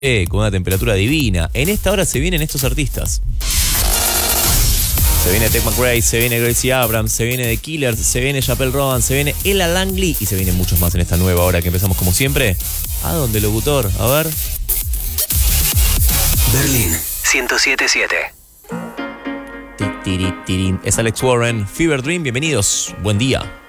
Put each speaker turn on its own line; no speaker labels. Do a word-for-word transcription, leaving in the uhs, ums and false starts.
Eh, con una temperatura divina. En esta hora se vienen estos artistas. Se viene Tek McRae, se viene Gracie Abrams, se viene The Killers, se viene Chappell Roan, se viene Ella Langley y se vienen muchos más en esta nueva hora que empezamos como siempre. ¿A dónde, locutor? A ver.
Berlín ciento siete punto siete.
Es Alex Warren, Fever Dream, bienvenidos. Buen día.